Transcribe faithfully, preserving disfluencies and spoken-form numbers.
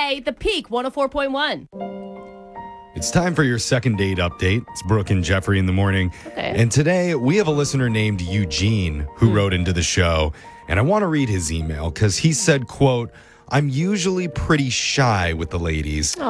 K, The Peak one oh four point one. It's time for your second date update. It's Brooke and Jeffrey in the morning. Okay. And today we have a listener named Eugene who Hmm. wrote into the show. And I want to read his email because he said, quote, I'm usually pretty shy with the ladies.